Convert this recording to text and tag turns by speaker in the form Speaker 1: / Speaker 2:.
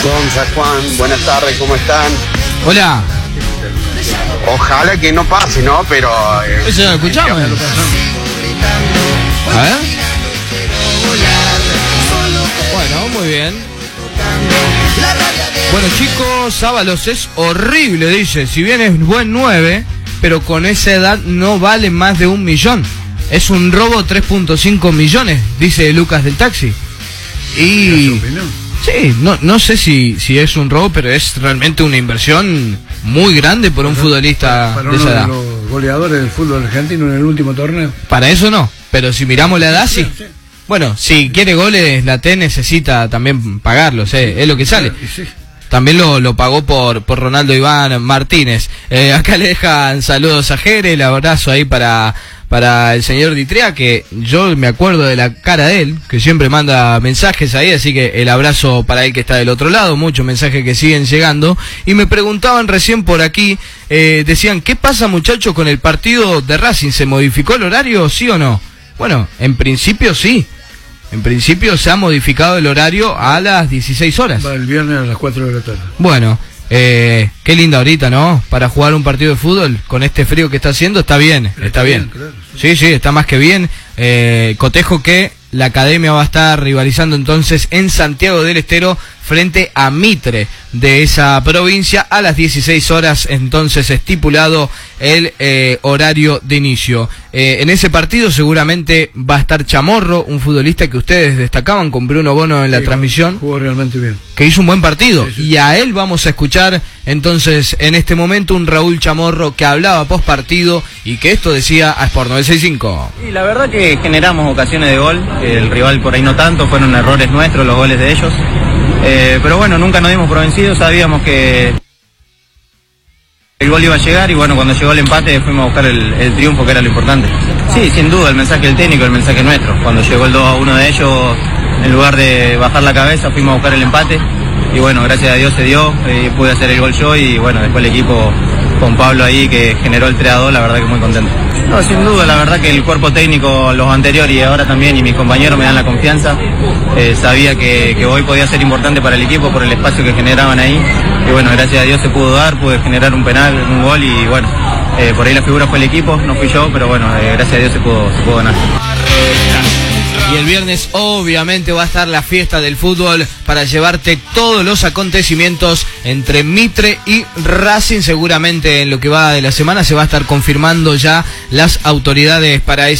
Speaker 1: Gonza, Juan, buenas tardes, ¿cómo están?
Speaker 2: Hola.
Speaker 1: Ojalá que no pase, ¿no? Pero...
Speaker 2: Eso lo escuchamos. A ver. Bueno, muy bien. Bueno, chicos, Ábalos es horrible, dice. Si bien es buen 9, pero con esa edad no vale más de 1 millón. Es un robo 3.5 millones, dice Lucas del Taxi. Y... sí, no sé si es un robo, pero es realmente una inversión muy grande por un futbolista
Speaker 3: para
Speaker 2: de esa edad.
Speaker 3: Para uno de los goleadores del fútbol argentino en el último torneo.
Speaker 2: Para eso no, pero si miramos la edad, sí. Bueno, si quiere goles, la T necesita también pagarlos, es lo que sale. También lo pagó por Ronaldo Iván Martínez. Acá le dejan saludos a Jere, el abrazo ahí para el señor Ditrea, que yo me acuerdo de la cara de él, que siempre manda mensajes ahí, así que el abrazo para él que está del otro lado, muchos mensajes que siguen llegando. Y me preguntaban recién por aquí, decían, ¿qué pasa, muchachos, con el partido de Racing? ¿Se modificó el horario, sí o no? Bueno, en principio sí. En principio se ha modificado el horario a las 16 horas.
Speaker 3: Va el viernes a las 4 de la tarde.
Speaker 2: Bueno, qué linda ahorita, ¿no? Para jugar un partido de fútbol con este frío que está haciendo, está bien, está bien.
Speaker 3: Claro,
Speaker 2: sí, está más que bien. Cotejo que la academia va a estar rivalizando entonces en Santiago del Estero frente a Mitre de esa provincia a las 16 horas, entonces estipulado el horario de inicio. En ese partido seguramente va a estar Chamorro, un futbolista que ustedes destacaban con Bruno Bono en la transmisión.
Speaker 3: Jugó realmente bien.
Speaker 2: Que hizo un buen partido.
Speaker 3: Sí.
Speaker 2: Y a él vamos a escuchar entonces en este momento un Raúl Chamorro que hablaba post partido y que esto decía a Sport 965.
Speaker 4: Y la verdad que generamos ocasiones de gol, el rival por ahí no tanto, fueron errores nuestros los goles de ellos. Pero bueno, nunca nos dimos por vencidos, sabíamos que el gol iba a llegar y bueno, cuando llegó el empate fuimos a buscar el triunfo, que era lo importante. Sí, sin duda, el mensaje del técnico, el mensaje nuestro. Cuando llegó el 2-1 de ellos, en lugar de bajar la cabeza, fuimos a buscar el empate y bueno, gracias a Dios se dio, pude hacer el gol yo y bueno, después el equipo con Pablo ahí que generó el 3-2, la verdad que muy contento. No, sin duda, la verdad que el cuerpo técnico, los anteriores y ahora también, y mis compañeros me dan la confianza. Sabía que hoy podía ser importante para el equipo por el espacio que generaban ahí. Y bueno, gracias a Dios se pudo dar, pude generar un penal, un gol y bueno, por ahí la figura fue el equipo, no fui yo, pero bueno, gracias a Dios se pudo ganar.
Speaker 2: Y el viernes obviamente va a estar la fiesta del fútbol para llevarte todos los acontecimientos entre Mitre y Racing. Seguramente en lo que va de la semana se va a estar confirmando ya las autoridades para ese